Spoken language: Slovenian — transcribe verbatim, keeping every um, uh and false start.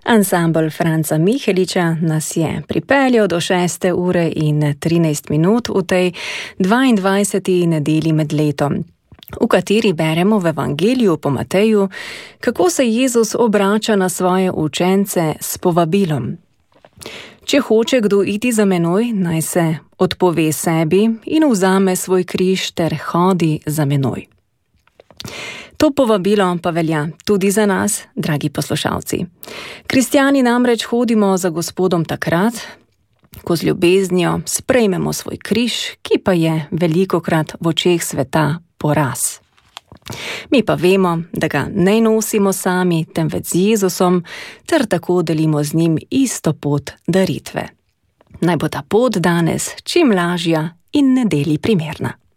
Ansambel Franca Miheliča nas je pripeljal do šeste ure in trinajst minut v tej dvaindvajseti nedelji med letom, v kateri beremo v Evangeliju po Mateju, kako se Jezus obrača na svoje učence s povabilom. Če hoče kdo iti za menoj, naj se odpove sebi in vzame svoj križ ter hodi za menoj. To povabilo pa velja tudi za nas, dragi poslušalci. Kristjani namreč hodimo za Gospodom takrat, ko z ljubeznijo sprejmemo svoj križ, ki pa je velikokrat v očeh sveta poraz. Mi pa vemo, da ga ne nosimo sami, temveč z Jezusom, ter tako delimo z njim isto pot daritve. Naj bo ta pot danes čim lažja in nedeli primerna.